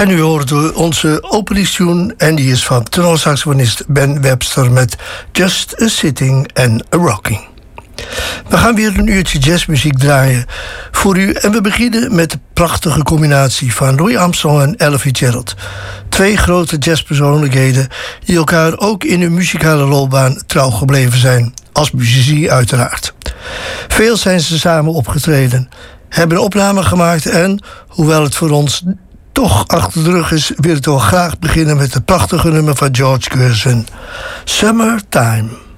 En u hoort onze openingstune en die is van tenorsaxofonist Ben Webster met Just a Sitting and a Rocking. We gaan weer een uurtje jazzmuziek draaien voor u en we beginnen met de prachtige combinatie van Louis Armstrong en Ella Fitzgerald. Twee grote jazzpersoonlijkheden die elkaar ook in hun muzikale loopbaan trouw gebleven zijn, als muzici uiteraard. Veel zijn ze samen opgetreden, hebben opnamen gemaakt en, hoewel het voor ons toch achter de rug is, wil ik toch graag beginnen met het prachtige nummer van George Gershwin, Summertime.